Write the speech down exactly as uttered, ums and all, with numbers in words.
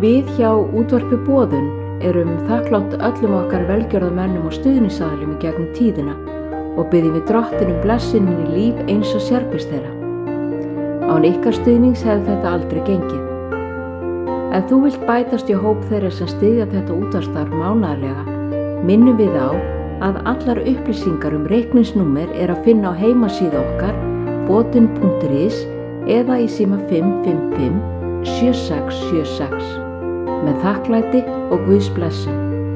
Við hjá Útvarpi Boðun erum þakklátt öllum okkar velgjörðamönnum og stuðningsaðilum í gegnum tíðina og biðjum við drottin um blessun inn í líf eins og sérkvist þeirra. Án ykkar stuðnings hefði þetta aldrei gengið. Ef þú vilt bætast í hóp þeirra sem styðja þetta útvarpsstarf mánaðarlega, minnum við á að allar upplýsingar um reikningsnúmer er að finna á heimasíðu okkar boðun punktur is eða í síma fimm fimm fimm sjö sex sjö sex. Með þakklæti og Guðs blessun.